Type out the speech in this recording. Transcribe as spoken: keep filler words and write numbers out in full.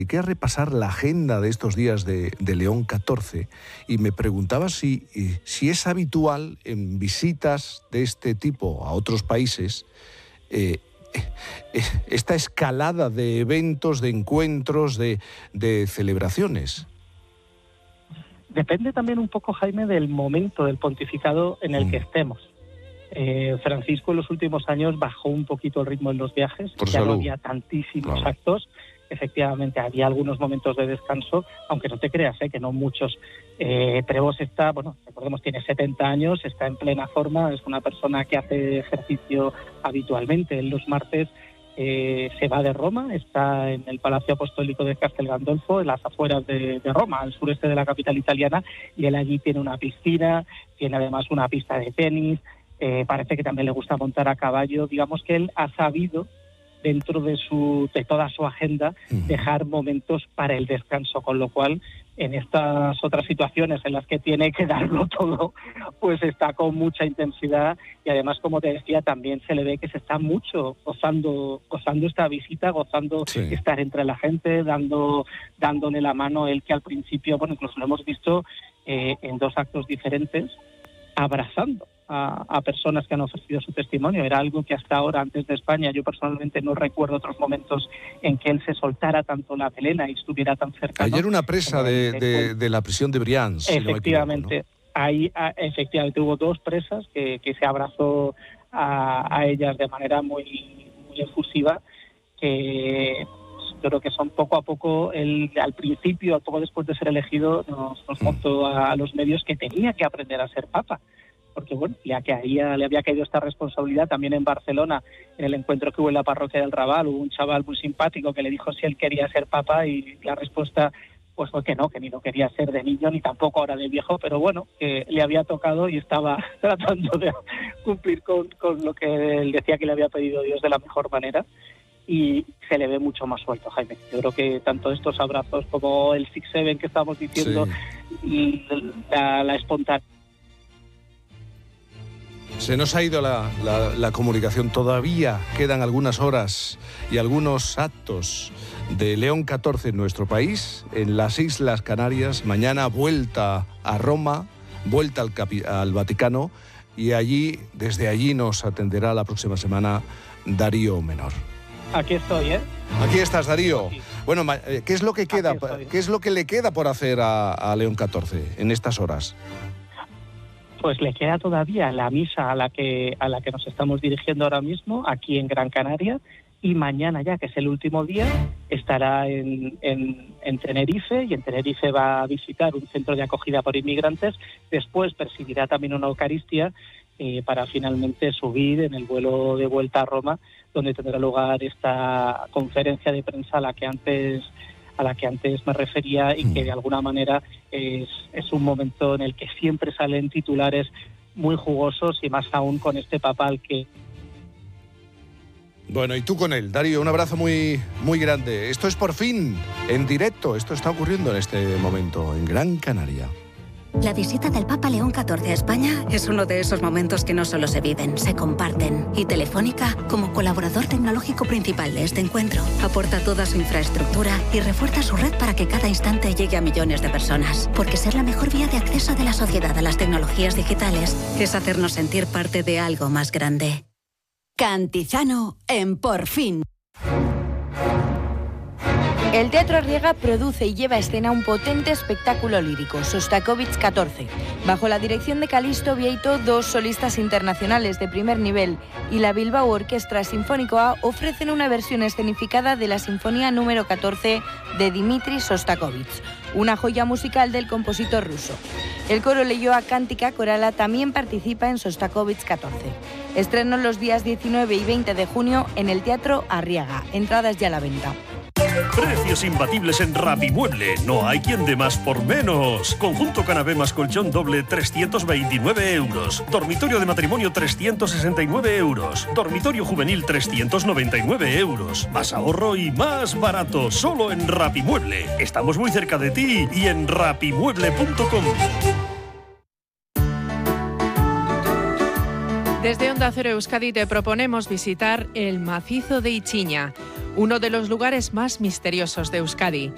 dediqué a repasar la agenda de estos días de, de León catorce y me preguntaba si, si es habitual en visitas de este tipo a otros países eh, esta escalada de eventos, de encuentros, de, de celebraciones. Depende también un poco, Jaime, del momento del pontificado en el mm. que estemos. Eh, Francisco en los últimos años bajó un poquito el ritmo en los viajes, Por ya salud. no había tantísimos Claro. actos. Efectivamente, había algunos momentos de descanso, aunque no te creas, ¿eh? que no muchos. Eh, Prevost está, bueno, recordemos, tiene setenta años, está en plena forma, es una persona que hace ejercicio habitualmente. En los martes eh, se va de Roma, está en el Palacio Apostólico de Castel Gandolfo, en las afueras de, de Roma, al sureste de la capital italiana, y él allí tiene una piscina, tiene además una pista de tenis, eh, parece que también le gusta montar a caballo. Digamos que él ha sabido, dentro de su de toda su agenda, dejar momentos para el descanso, con lo cual en estas otras situaciones en las que tiene que darlo todo, pues está con mucha intensidad, y además, como te decía, también se le ve que se está mucho gozando gozando esta visita, gozando sí. estar entre la gente, dando dándole la mano, él que al principio, bueno, incluso lo hemos visto eh, en dos actos diferentes, abrazando A, a personas que han ofrecido su testimonio. Era algo que hasta ahora, antes de España, yo personalmente no recuerdo otros momentos en que él se soltara tanto la melena y estuviera tan cercano. Ayer una presa de, de, de la prisión de Brianz. Efectivamente, si no me equivoco, ¿no? ahí a, efectivamente hubo dos presas que, que se abrazó a, a ellas de manera muy, muy efusiva, que yo creo que son poco a poco, él al principio, poco después de ser elegido, nos, nos contó a, a los medios que tenía que aprender a ser papa, porque bueno, le, caía, le había caído esta responsabilidad. También en Barcelona, en el encuentro que hubo en la parroquia del Raval, hubo un chaval muy simpático que le dijo si él quería ser papa, y la respuesta pues fue que no, que ni lo quería ser de niño ni tampoco ahora de viejo, pero bueno, que le había tocado y estaba tratando de cumplir con, con lo que él decía que le había pedido Dios de la mejor manera, y se le ve mucho más suelto, Jaime. Yo creo que tanto estos abrazos como el Six Seven que estamos diciendo, sí. y la, la espontaneidad. Se nos ha ido la, la, la comunicación. Todavía quedan algunas horas y algunos actos de León catorce en nuestro país, en las Islas Canarias. Mañana vuelta a Roma, vuelta al, capi, al Vaticano, y allí, desde allí nos atenderá la próxima semana Darío Menor. Aquí estoy, ¿eh? Aquí estás, Darío. Bueno, ¿qué es lo que queda? ¿Qué es lo que le queda por hacer a, a León catorce en estas horas? Pues le queda todavía la misa a la que a la que nos estamos dirigiendo ahora mismo, aquí en Gran Canaria, y mañana ya, que es el último día, estará en, en, en Tenerife, y en Tenerife va a visitar un centro de acogida por inmigrantes. Después presidirá también una Eucaristía eh, para finalmente subir en el vuelo de vuelta a Roma, donde tendrá lugar esta conferencia de prensa a la que antes a la que antes me refería, y que de alguna manera es, es un momento en el que siempre salen titulares muy jugosos, y más aún con este papal que... Bueno, y tú con él, Darío, un abrazo muy, muy grande. Esto es Por Fin, en directo. Esto está ocurriendo en este momento en Gran Canaria. La visita del Papa León catorce a España es uno de esos momentos que no solo se viven, se comparten. Y Telefónica, como colaborador tecnológico principal de este encuentro, aporta toda su infraestructura y refuerza su red para que cada instante llegue a millones de personas. Porque ser la mejor vía de acceso de la sociedad a las tecnologías digitales es hacernos sentir parte de algo más grande. Cantizano en Por Fin. El Teatro Arriaga produce y lleva a escena un potente espectáculo lírico, Sostakovich catorce. Bajo la dirección de Calixto Vieito, dos solistas internacionales de primer nivel y la Bilbao Orquestra Sinfónico A ofrecen una versión escenificada de la Sinfonía número catorce de Dmitri Sostakovich, una joya musical del compositor ruso. El coro Leyoa Cántica Corala también participa en Sostakovich catorce. Estreno los días diecinueve y veinte de junio en el Teatro Arriaga. Entradas ya a la venta. Precios imbatibles en Rapimueble. No hay quien dé más por menos. Conjunto canapé más colchón doble, trescientos veintinueve euros. Dormitorio de matrimonio, trescientos sesenta y nueve euros. Dormitorio juvenil, trescientos noventa y nueve euros. Más ahorro y más barato. Solo en Rapimueble. Estamos muy cerca de ti y en rapimueble punto com. Desde Onda Cero Euskadi te proponemos visitar el Macizo de Ichiña, uno de los lugares más misteriosos de Euskadi.